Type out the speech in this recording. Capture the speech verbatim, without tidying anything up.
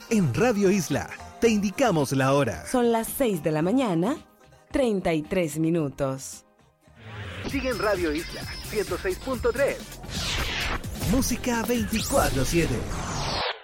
En Radio Isla, te indicamos la hora. Son las seis de la mañana, treinta y tres minutos. Sigue en Radio Isla ciento seis punto tres. Música veinticuatro siete.